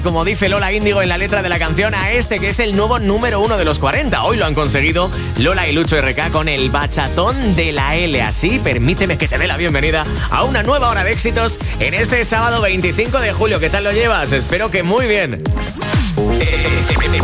Como dice Lola Índigo en la letra de la canción, a este que es el nuevo número 1 de los 40. Hoy lo han conseguido Lola y Lucho RK con el bachatón de la L. Así, permíteme que te dé la bienvenida a una nueva hora de éxitos en este sábado 25 de julio. ¿Qué tal lo llevas? Espero que muy bien.